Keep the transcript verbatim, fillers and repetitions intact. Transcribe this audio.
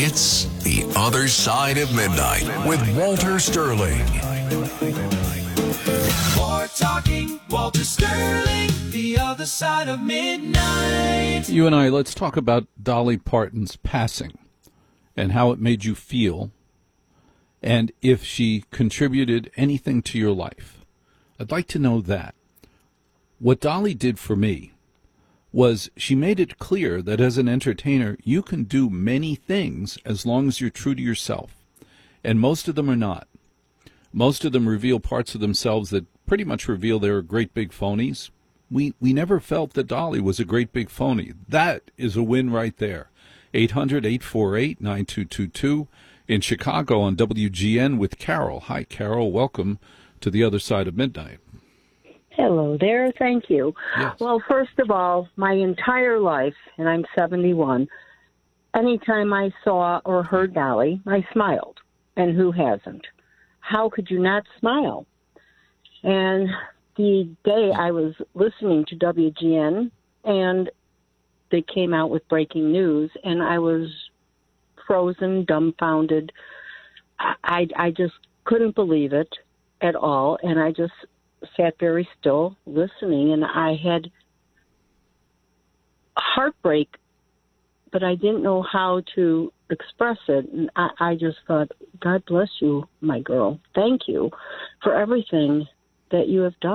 It's The Other Side of Midnight with Walter Sterling. More talking, Walter Sterling, The Other Side of Midnight. You and I, let's talk about Dolly Parton's passing and how it made you feel and if she contributed anything to your life. I'd like to know that. What Dolly did for me was she made it clear that as an entertainer, you can do many things as long as you're true to yourself. And most of them are not. Most of them reveal parts of themselves that pretty much reveal they're great big phonies. We we never felt that Dolly was a great big phony. That is a win right there. eight hundred, eight four eight, nine two two two in Chicago on W G N with Carol. Hi, Carol. Welcome to The Other Side of Midnight. Hello there. Thank you. Yes. Well, first of all, my entire life, and I'm seventy-one, anytime I saw or heard Dolly, I smiled. And who hasn't? How could you not smile? And the day I was listening to W G N, and they came out with breaking news, and I was frozen, dumbfounded. I, I just couldn't believe it at all, and I just sat very still listening, and I had heartbreak, but I didn't know how to express it. And I, I just thought, God bless you, my girl. Thank you for everything that you have done.